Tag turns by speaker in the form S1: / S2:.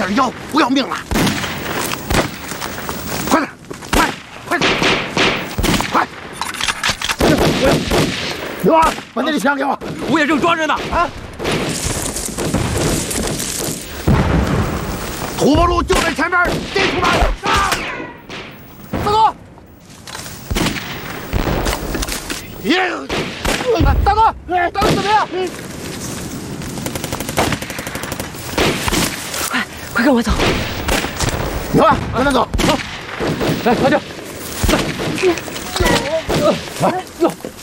S1: 点腰，不要命了！快点，快，快点，快！刘二，把那支枪给我。
S2: 我也正装着呢。啊！
S1: 土坡路就在前面，别出来！啊！大哥！耶！大哥，大哥怎么样？
S3: 快跟我走！
S1: 刘二，跟他走，走！
S2: 来，老九。
S1: 来，哟。